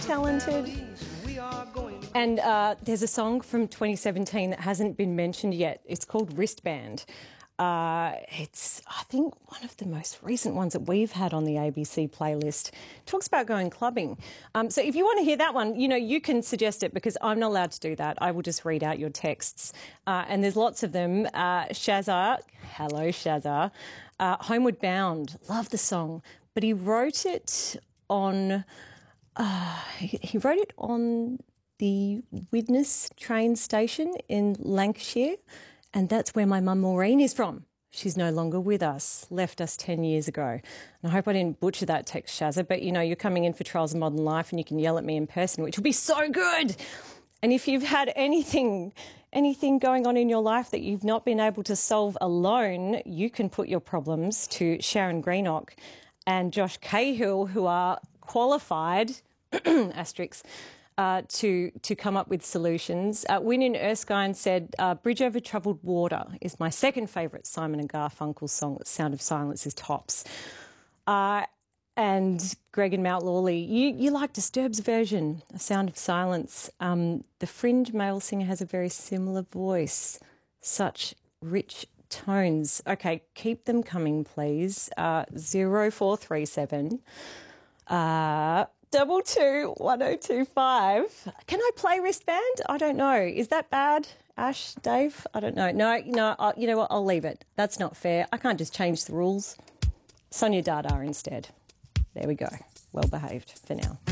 talented. And there's a song from 2017 that hasn't been mentioned yet. It's called Wristband. It's, I think, one of the most recent ones that we've had on the ABC playlist. It talks about going clubbing. So if you want to hear that one, you know, you can suggest it because I'm not allowed to do that. I will just read out your texts. And there's lots of them. Shazza, hello Shazza. Homeward Bound, love the song. But he wrote it on... he wrote it on the Widnes train station in Lancashire, and that's where my mum Maureen is from. She's no longer with us, left us 10 years ago. And I hope I didn't butcher that text, Shazza, but, you know, you're coming in for Trials of Modern Life and you can yell at me in person, which will be so good. And if you've had anything going on in your life that you've not been able to solve alone, you can put your problems to Sharon Greenock and Josh Cahill, who are qualified, asterisks, to come up with solutions. Win in Erskine said, Bridge Over Troubled Water is my second favourite Simon and Garfunkel song. Sound of Silence is tops. And Greg and Mount Lawley, you like Disturbed's version of Sound of Silence. The fringe male singer has a very similar voice, such rich tones. Okay, keep them coming, please. 0437 221025. Can I play Wristband? I don't know. Is that bad, Ash, Dave? I don't know. No, you know what? I'll leave it. That's not fair. I can't just change the rules. Sonia Dada instead. There we go. Well behaved for now.